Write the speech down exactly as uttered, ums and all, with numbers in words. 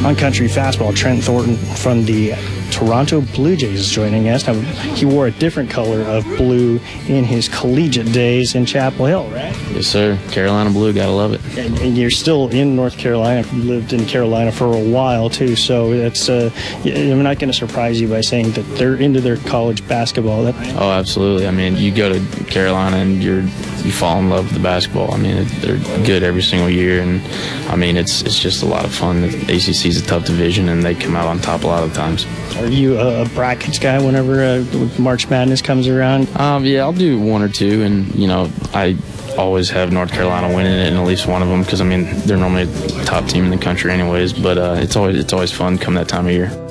On Country Fastball, Trent Thornton from the Toronto Blue Jays is joining us. Now, he wore a different color of blue in his collegiate days in Chapel Hill, right? Yes, sir. Carolina blue, gotta love it. And, and you're still in North Carolina. You lived in Carolina for a while, too, so it's, uh, I'm not going to surprise you by saying that they're into their college basketball. That, oh, absolutely. I mean, you go to Carolina and you're you fall in love with the basketball. I mean, they're good every single year, and I mean, it's it's just a lot of fun. The A C C is a tough division, and they come out on top a lot of times. Are you a, a brackets guy whenever uh, March Madness comes around? Um, yeah, I'll do one or two, and you know, I always have North Carolina winning it in at least one of them because I mean, they're normally a top team in the country, anyways. But uh, it's always it's always fun come that time of year.